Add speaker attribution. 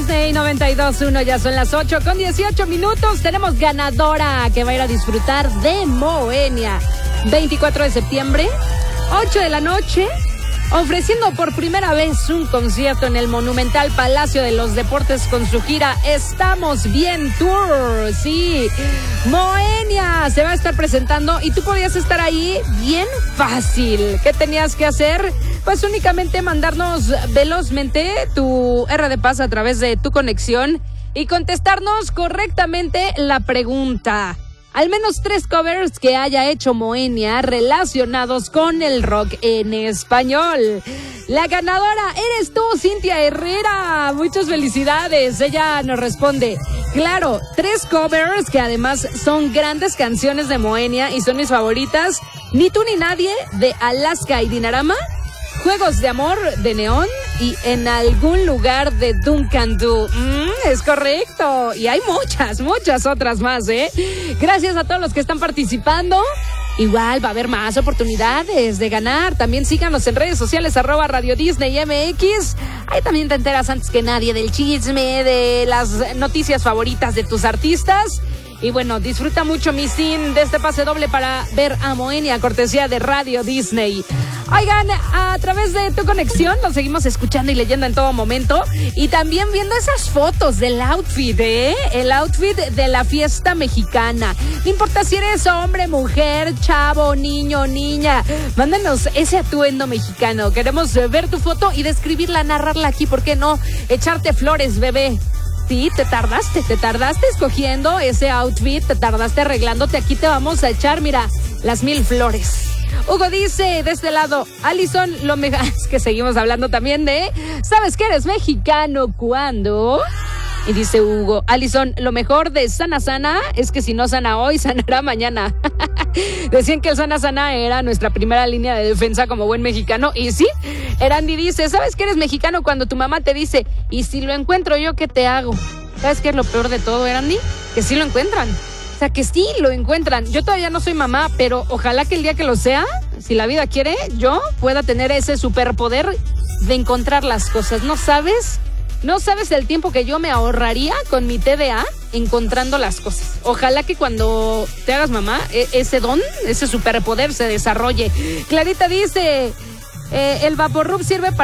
Speaker 1: Disney 92.1, ya son las 8:18. Tenemos ganadora que va a ir a disfrutar de Moenia. 24 de septiembre, 8 de la noche, ofreciendo por primera vez un concierto en el Monumental Palacio de los Deportes con su gira Estamos Bien Tour. Sí, Moenia se va a estar presentando y tú podías estar ahí bien fácil. ¿Qué tenías que hacer? Pues únicamente mandarnos velozmente tu RD Paz a través de tu conexión y contestarnos correctamente la pregunta. Al menos 3 covers que haya hecho Moenia relacionados con el rock en español. La ganadora eres tú, Cintia Herrera. Muchas felicidades. Ella nos responde: claro, 3 covers que además son grandes canciones de Moenia y son mis favoritas. Ni tú ni nadie, de Alaska y Dinarama. Juegos de amor, de Neón, y En algún lugar, de Duncan Du. Es correcto. Y hay muchas otras más, ¿eh? Gracias a todos los que están participando. Igual va a haber más oportunidades de ganar. También síganos en redes sociales, @Radio Disney MX. Ahí también te enteras antes que nadie del chisme, de las noticias favoritas de tus artistas. Y bueno, disfruta mucho, mi Sin, de este pase doble para ver a Moenia, cortesía de Radio Disney. Oigan, a través de tu conexión nos seguimos escuchando y leyendo en todo momento. Y también viendo esas fotos del outfit, ¿eh? El outfit de la fiesta mexicana. No importa si eres hombre, mujer, chavo, niño, niña. Mándanos ese atuendo mexicano. Queremos ver tu foto y describirla, narrarla aquí. ¿Por qué no? Echarte flores, bebé. Sí, te tardaste escogiendo ese outfit, te tardaste arreglándote. Aquí te vamos a echar, mira, las 1000 flores. Hugo dice, de este lado, Alison, lo mejor... Es que seguimos hablando también de... ¿Sabes que eres mexicano cuando? Y dice Hugo, Alison, lo mejor de Sana Sana es que si no sana hoy, sanará mañana. Decían que el Sana Sana era nuestra primera línea de defensa como buen mexicano. Y sí, Erandi dice, ¿sabes que eres mexicano cuando tu mamá te dice, y si lo encuentro yo, qué te hago? ¿Sabes qué es lo peor de todo, Erandi? Que sí lo encuentran. O sea, que sí lo encuentran. Yo todavía no soy mamá, pero ojalá que el día que lo sea, si la vida quiere, yo pueda tener ese superpoder de encontrar las cosas. ¿No sabes el tiempo que yo me ahorraría con mi TDA encontrando las cosas? Ojalá que cuando te hagas mamá, ese don, ese superpoder se desarrolle. Clarita dice, el Vaporub sirve para